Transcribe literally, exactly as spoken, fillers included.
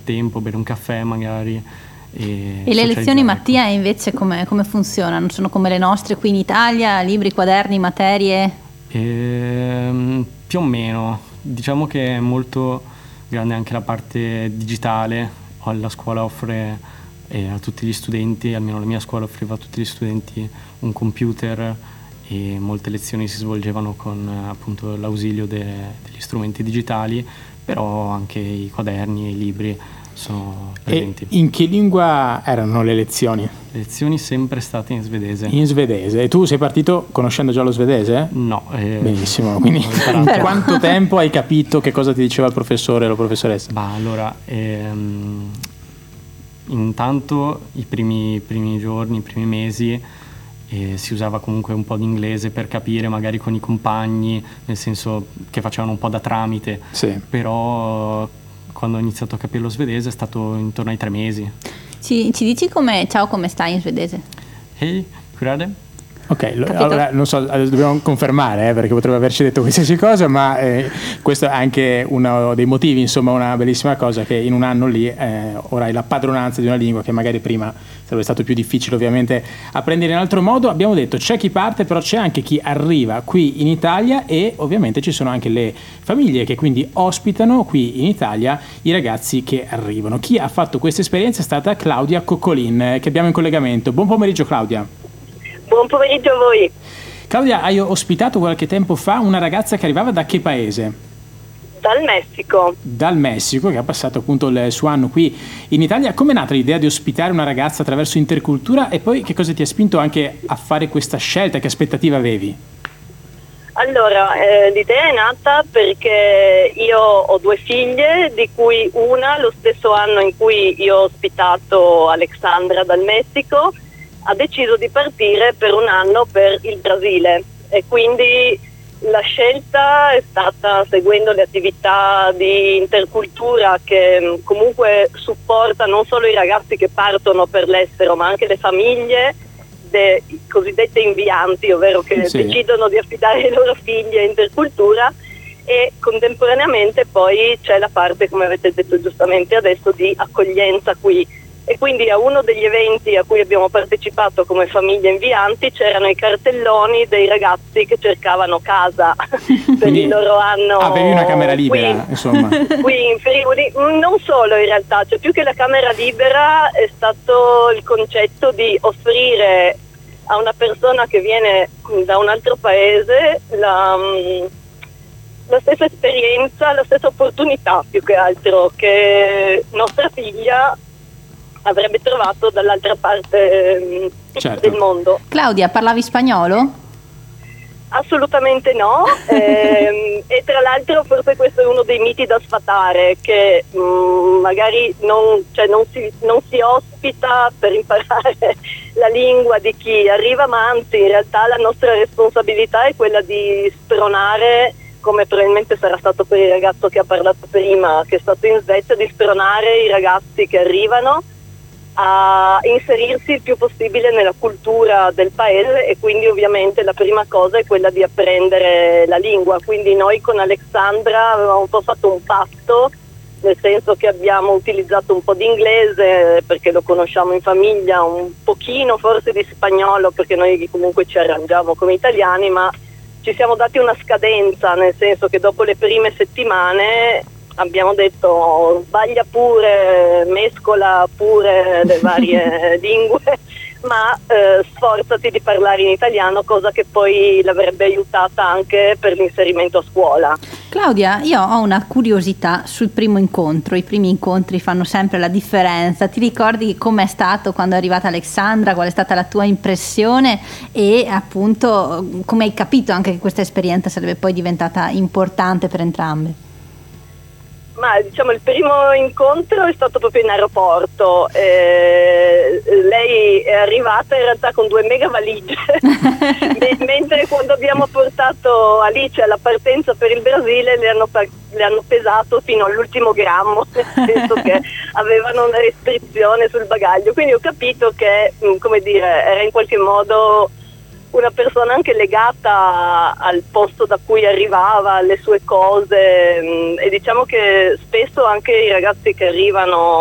tempo, bere un caffè magari. E, e le lezioni, Mattia, invece come, come funzionano? Sono come le nostre qui in Italia, libri, quaderni, materie? E, più o meno, diciamo che è molto grande anche la parte digitale. La scuola offre eh, a tutti gli studenti, almeno la mia scuola offriva a tutti gli studenti un computer, e molte lezioni si svolgevano con appunto l'ausilio de, degli strumenti digitali, però anche i quaderni e i libri sono presenti. E in che lingua erano le lezioni? Le lezioni sempre state in svedese. In svedese. E tu sei partito conoscendo già lo svedese? No. Eh, Benissimo, quindi in quanto tempo hai capito che cosa ti diceva il professore o la professoressa? Bah, allora, ehm, intanto i primi, primi giorni, i primi mesi eh, si usava comunque un po' di inglese per capire magari con i compagni, nel senso che facevano un po' da tramite. Sì. Però quando ho iniziato a capire lo svedese è stato intorno ai tre mesi. Ci, ci dici come ciao, come stai in svedese? Hej, hur är det? Ok, lo, allora non so, dobbiamo confermare eh, perché potrebbe averci detto qualsiasi cosa, ma eh, questo è anche uno dei motivi, insomma, una bellissima cosa, che in un anno lì eh, ora hai la padronanza di una lingua che magari prima sarebbe stato più difficile ovviamente apprendere in altro modo. Abbiamo detto c'è chi parte, però c'è anche chi arriva qui in Italia, e ovviamente ci sono anche le famiglie che quindi ospitano qui in Italia i ragazzi che arrivano. Chi ha fatto questa esperienza è stata Claudia Coccolin, eh, che abbiamo in collegamento. Buon pomeriggio, Claudia. Buon pomeriggio a voi. Claudia, hai ospitato qualche tempo fa una ragazza che arrivava da che paese? Dal Messico. Dal Messico, che ha passato appunto il suo anno qui in Italia. Come è nata l'idea di ospitare una ragazza attraverso Intercultura, e poi che cosa ti ha spinto anche a fare questa scelta? Che aspettative avevi? Allora, eh, l'idea è nata perché io ho due figlie, di cui una lo stesso anno in cui io ho ospitato Alexandra dal Messico ha deciso di partire per un anno per il Brasile, e quindi la scelta è stata seguendo le attività di Intercultura, che comunque supporta non solo i ragazzi che partono per l'estero, ma anche le famiglie dei cosiddette invianti, ovvero che sì. decidono di affidare le loro figlie a Intercultura, e contemporaneamente poi c'è la parte, come avete detto giustamente adesso, di accoglienza qui. E quindi a uno degli eventi a cui abbiamo partecipato come famiglie invianti c'erano i cartelloni dei ragazzi che cercavano casa per il loro anno. Avevi una camera libera, qui, insomma. Qui in Friuli. Non solo, in realtà, cioè più che la camera libera è stato il concetto di offrire a una persona che viene da un altro paese la, la stessa esperienza, la stessa opportunità, più che altro, che nostra figlia avrebbe trovato dall'altra parte certo. del mondo. Claudia, parlavi spagnolo? Assolutamente no, ehm, e tra l'altro forse questo è uno dei miti da sfatare, che mh, magari non, cioè non, si, non si ospita per imparare la lingua di chi arriva, ma anzi in realtà la nostra responsabilità è quella di spronare, come probabilmente sarà stato per il ragazzo che ha parlato prima, che è stato in Svezia, di spronare i ragazzi che arrivano a inserirsi il più possibile nella cultura del paese, e quindi ovviamente la prima cosa è quella di apprendere la lingua. Quindi noi con Alexandra avevamo un po' fatto un patto, nel senso che abbiamo utilizzato un po' di inglese perché lo conosciamo in famiglia, un pochino forse di spagnolo perché noi comunque ci arrangiamo come italiani, ma ci siamo dati una scadenza, nel senso che dopo le prime settimane abbiamo detto sbaglia pure, mescola pure le varie lingue, ma eh, sforzati di parlare in italiano, cosa che poi l'avrebbe aiutata anche per l'inserimento a scuola. Claudia, io ho una curiosità sul primo incontro. I primi incontri fanno sempre la differenza. Ti ricordi com'è stato quando è arrivata Alexandra? Qual è stata la tua impressione? E appunto come hai capito anche che questa esperienza sarebbe poi diventata importante per entrambe? Ma diciamo il primo incontro è stato proprio in aeroporto, eh, lei è arrivata in realtà con due mega valigie mentre quando abbiamo portato Alice alla partenza per il Brasile le hanno, le hanno pesato fino all'ultimo grammo, nel senso che avevano una restrizione sul bagaglio, quindi ho capito che, come dire, era in qualche modo una persona anche legata al posto da cui arrivava, alle sue cose, e diciamo che spesso anche i ragazzi che arrivano